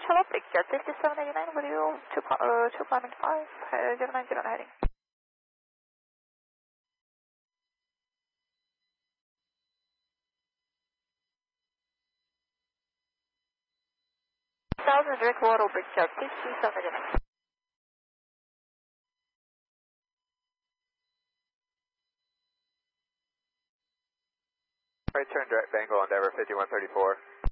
hello, picture 5789, will you 2 climbing 5, 090 heading. 1000 direct water, picture 5789. Right turn direct Bengal, Endeavor 5134.